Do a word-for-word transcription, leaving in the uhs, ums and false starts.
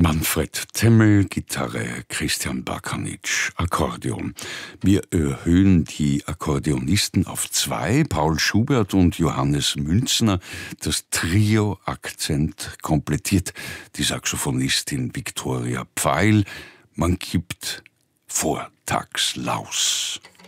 Manfred Temmel, Gitarre, Christian Bakanic, Akkordeon. Wir erhöhen die Akkordeonisten auf zwei, Paul Schubert und Johannes Münzner. Das Trio-Akzent komplettiert die Saxophonistin Viktoria Pfeil. Man gibt Vortagslaus.